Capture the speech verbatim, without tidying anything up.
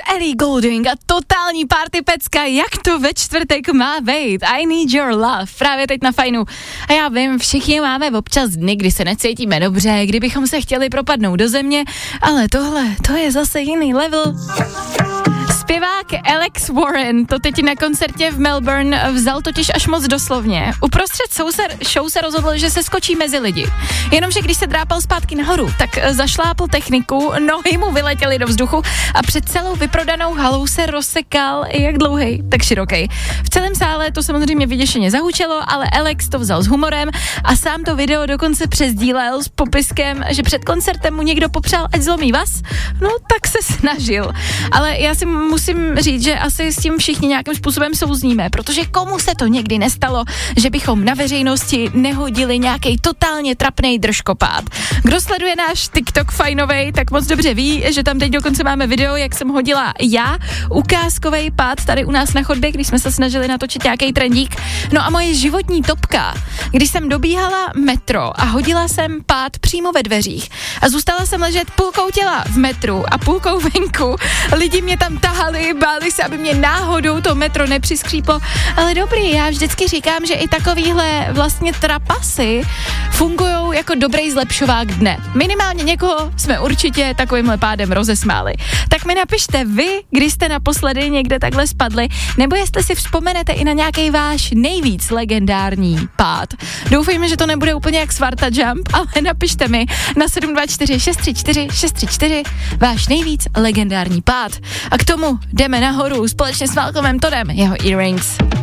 Ellie Goulding a totální party pecka, jak to ve čtvrtek má být. I need your love, právě teď na Fajnu. A já vím, všichni máme občas dny, kdy se necítíme dobře, kdybychom se chtěli propadnout do země, ale tohle, to je zase jiný level. Zpěvák Alex Warren to teď na koncertě v Melbourne vzal totiž až moc doslovně. Uprostřed show se rozhodl, že se skočí mezi lidi. Jenomže když se drápal zpátky nahoru, tak zašlápl techniku, nohy mu vyletěly do vzduchu a před celou vyprodanou halou se rozsekal jak dlouhej, tak širokej. V celém sále to samozřejmě vyděšeně zahučelo, ale Alex to vzal s humorem a sám to video dokonce přesdílel s popiskem, že před koncertem mu někdo popřál, ať zlomí vás. No tak se snažil. Ale já si musím říct, že asi s tím všichni nějakým způsobem souzníme, protože komu se to někdy nestalo, že bychom na veřejnosti nehodili nějaký totálně trapnej držkopád. Kdo sleduje náš TikTok fajnovej, tak moc dobře ví, že tam teď dokonce máme video, jak jsem hodila já ukázkovej pád tady u nás na chodbě, když jsme se snažili natočit nějaký trendík. No a moje životní topka, když jsem dobíhala metro a hodila jsem pád přímo ve dveřích a zůstala jsem ležet půlkou těla v metru a půlkou venku. Lidi mě tam tahali, báli se, aby mě náhodou to metro nepřiskříplo, ale dobrý, já vždycky říkám, že i takovýhle vlastně trapasy fungujou jako dobrý zlepšovák dne. Minimálně někoho jsme určitě takovýmhle pádem rozesmáli. Tak mi napište vy, když jste naposledy někde takhle spadli, nebo jestli si vzpomenete i na nějaký váš nejvíc legendární pád. Doufejme, že to nebude úplně jak Svarta Jump, ale napište mi na sedm dva čtyři šest tři čtyři šest tři čtyři váš nejvíc legendární pád. A k tomu jdeme nahoru společně s Malcolmem Toddem, jeho Earrings.